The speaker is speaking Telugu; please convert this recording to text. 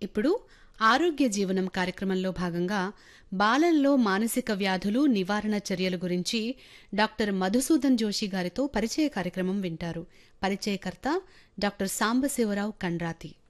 ఇప్పుడు ఆరోగ్య జీవనం కార్యక్రమంలో భాగంగా బాలల్లో మానసిక వ్యాధులు నివారణ చర్యల గురించి డాక్టర్ మధుసూదన్ జోషి గారితో పరిచయ కార్యక్రమం వింటారు. పరిచయకర్త డాక్టర్ సాంబశివరావు కండ్రాతి.